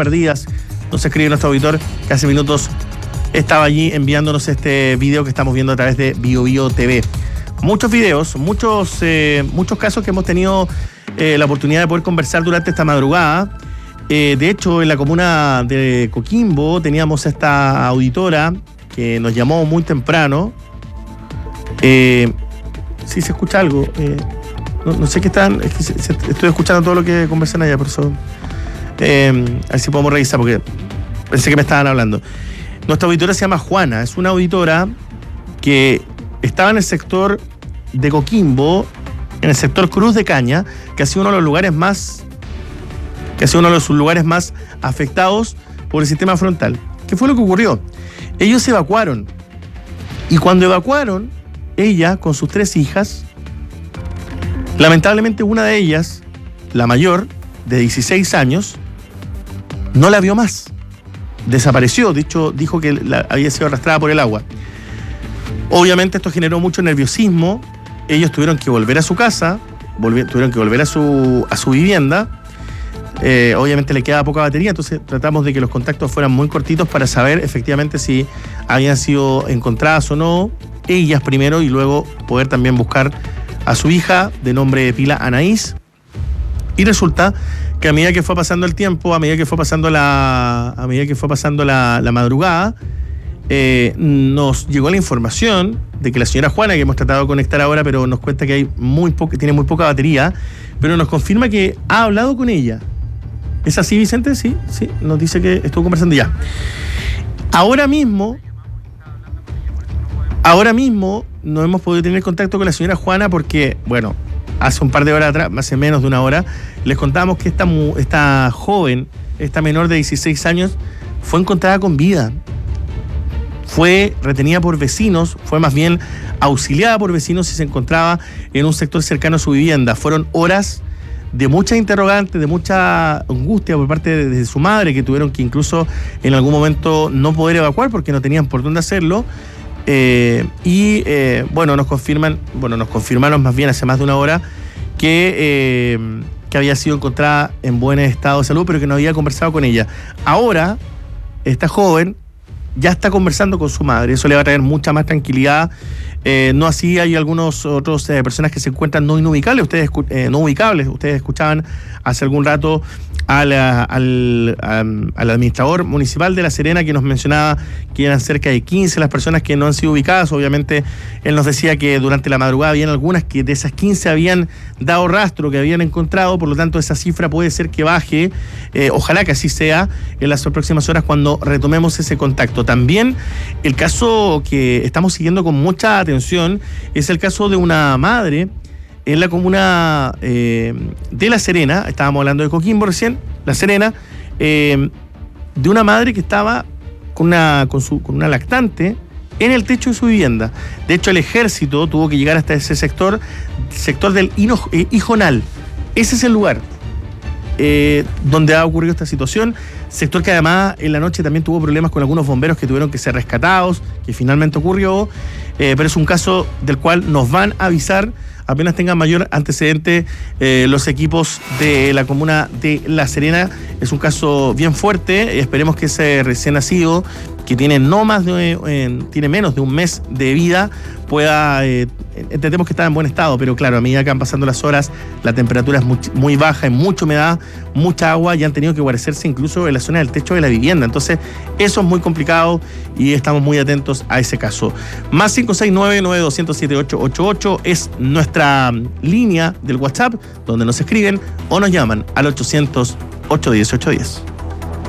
perdidas. Nos escribe nuestro auditor que hace minutos estaba allí enviándonos este video que estamos viendo a través de BioBio TV. Muchos videos, muchos casos que hemos tenido la oportunidad de poder conversar durante esta madrugada. De hecho, en la comuna de Coquimbo teníamos esta auditora que nos llamó muy temprano. Sí, se escucha algo. No sé qué están. Es que estoy escuchando todo lo que conversan allá, por eso. A ver si podemos revisar, porque pensé que me estaban hablando. Nuestra auditora se llama Juana. Es una auditora que estaba en el sector de Coquimbo, en el sector Cruz de Caña, que ha sido uno de los lugares más afectados por el sistema frontal. ¿Qué fue lo que ocurrió? Ellos se evacuaron. Y cuando evacuaron, ella con sus 3 hijas, lamentablemente una de ellas, la mayor, de 16 años, no la vio más. Desapareció, dijo que había sido arrastrada por el agua. Obviamente esto generó mucho nerviosismo. Ellos tuvieron que volver a su casa, tuvieron que volver a su vivienda. Obviamente le quedaba poca batería, entonces tratamos de que los contactos fueran muy cortitos para saber efectivamente si habían sido encontradas o no, ellas primero, y luego poder también buscar a su hija de nombre Pila Anaís. Y resulta que a medida que fue pasando el tiempo, a medida que fue pasando la madrugada, nos llegó la información de que la señora Juana, que hemos tratado de conectar ahora, pero nos cuenta que tiene muy poca batería, pero nos confirma que ha hablado con ella. ¿Es así, Vicente? Sí, nos dice que estuvo conversando ya. Ahora mismo no hemos podido tener contacto con la señora Juana porque, bueno, hace un par de horas atrás, hace menos de una hora, les contábamos que esta joven, esta menor de 16 años, fue encontrada con vida. Fue retenida por vecinos, fue más bien auxiliada por vecinos y se encontraba en un sector cercano a su vivienda. Fueron horas de muchas interrogantes, de mucha angustia por parte de su madre, que tuvieron que incluso en algún momento no poder evacuar porque no tenían por dónde hacerlo. Nos confirmaron más bien hace más de una hora que había sido encontrada en buen estado de salud, pero que no había conversado con ella. Ahora, esta joven ya está conversando con su madre, eso le va a traer mucha más tranquilidad. No así hay algunos otros personas que se encuentran no ubicables. Ustedes escuchaban hace algún rato al administrador municipal de La Serena, que nos mencionaba que eran cerca de 15 las personas que no han sido ubicadas. Obviamente él nos decía que durante la madrugada habían algunas que de esas 15 habían dado rastro, que habían encontrado, por lo tanto esa cifra puede ser que baje. Ojalá que así sea en las próximas horas cuando retomemos ese contacto. También el caso que estamos siguiendo con mucha atención es el caso de una madre en la comuna de La Serena. Estábamos hablando de Coquimbo recién, La Serena, de una madre que estaba con una lactante en el techo de su vivienda. De hecho, el ejército tuvo que llegar hasta ese sector del Ijonal. Ese es el lugar donde ha ocurrido esta situación. Sector que además en la noche también tuvo problemas con algunos bomberos que tuvieron que ser rescatados, que finalmente ocurrió, pero es un caso del cual nos van a avisar apenas tengan mayor antecedente los equipos de la comuna de La Serena. Es un caso bien fuerte. Esperemos que ese recién nacido, que tiene tiene menos de un mes de vida, pueda, entendemos que está en buen estado, pero claro, a medida que van pasando las horas, la temperatura es muy baja, hay mucha humedad, mucha agua, y han tenido que guarecerse incluso en la zona del techo de la vivienda. Entonces, eso es muy complicado y estamos muy atentos a ese caso. Más 569-9200-7888 es nuestra línea del WhatsApp, donde nos escriben o nos llaman al 800-810-810.